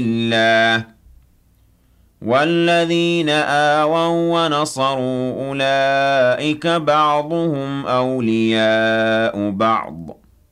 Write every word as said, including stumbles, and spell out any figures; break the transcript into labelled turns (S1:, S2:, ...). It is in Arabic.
S1: الله والذين آووا ونصروا أولئك بعضهم أولياء بعض